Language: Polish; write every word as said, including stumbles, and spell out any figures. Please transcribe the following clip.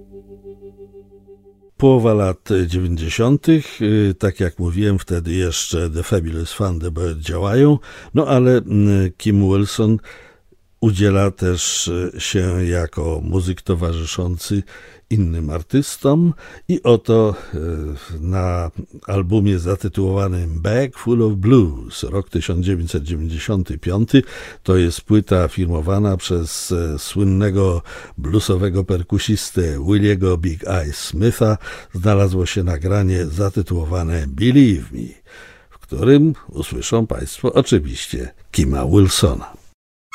Połowa lat dziewięćdziesiątych, tak jak mówiłem, wtedy jeszcze The Fabulous Thunderbirds działają, no ale Kim Wilson udziela też się jako muzyk towarzyszący innym artystom i oto na albumie zatytułowanym Bag Full of Blues, rok tysiąc dziewięćset dziewięćdziesiąty piąty, to jest płyta firmowana przez słynnego bluesowego perkusistę Williego Big Eyes Smitha, znalazło się nagranie zatytułowane Believe Me, w którym usłyszą Państwo oczywiście Kima Wilsona.